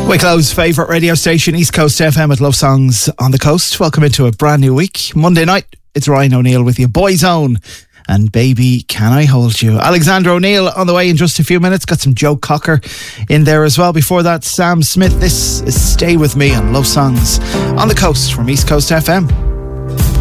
Wicklow's favourite radio station, East Coast FM at Love Songs on the Coast. Welcome into a brand new week. Monday night, it's Ryan O'Neill with you. Boyzone and Baby Can I Hold You. Alexander O'Neill on the way in just a few minutes. Got some Joe Cocker in there as well. Before that, Sam Smith. This is Stay With Me on Love Songs on the Coast from East Coast FM.